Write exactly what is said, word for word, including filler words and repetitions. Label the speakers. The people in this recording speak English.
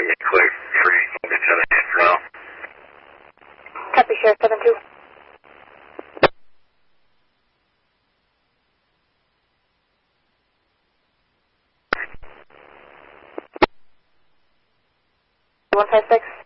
Speaker 1: Clear, free, get to the hand for now.
Speaker 2: Copy, Sheriff seven two. one five six.